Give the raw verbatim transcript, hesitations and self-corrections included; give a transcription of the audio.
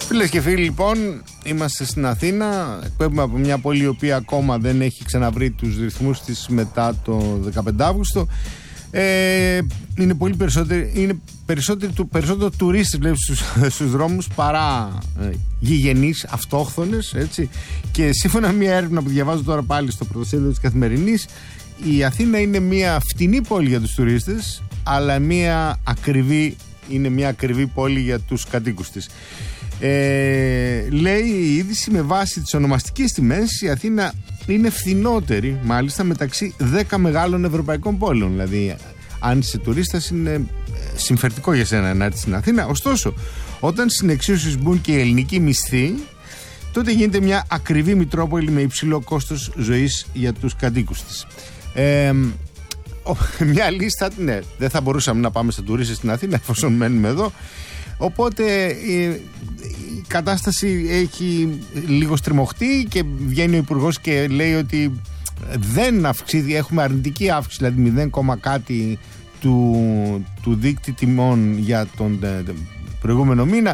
Φίλες και φίλοι, λοιπόν, είμαστε στην Αθήνα. Εκπέμπουμε από μια πόλη η οποία ακόμα δεν έχει ξαναβρει τους ρυθμούς της μετά το δεκαπέντε Αύγουστο. Ε, είναι πολύ περισσότερο, είναι περισσότερο, περισσότερο τουρίστες βλέπεις στους, στους δρόμους παρά ε, γηγενείς, αυτόχθονες, έτσι. Και σύμφωνα με μια έρευνα που διαβάζω τώρα πάλι στο πρωτοσέλιδο της Καθημερινής, η Αθήνα είναι μια φτηνή πόλη για τους τουρίστες, αλλά μια ακριβή, είναι μια ακριβή πόλη για τους κατοίκους της. Ε, λέει η είδηση, με βάση τις ονομαστικές τιμές η Αθήνα είναι φθηνότερη μάλιστα μεταξύ δέκα μεγάλων ευρωπαϊκών πόλεων. Δηλαδή αν είσαι τουρίστας είναι συμφερτικό για σένα να έρθεις στην Αθήνα. Ωστόσο, όταν στην εξίσωση μπουν και οι ελληνικοί μισθοί, τότε γίνεται μια ακριβή μητρόπολη με υψηλό κόστος ζωής για τους κατοίκους της. ε, Μια λίστα, ναι, δεν θα μπορούσαμε να πάμε στα τουρίστες στην Αθήνα εφόσον μένουμε εδώ. Οπότε η κατάσταση έχει λίγο στριμωχτεί και βγαίνει ο Υπουργός και λέει ότι δεν αυξήθη, έχουμε αρνητική αύξηση, δηλαδή μηδέν, κάτι του, του δείκτη τιμών για τον προηγούμενο μήνα.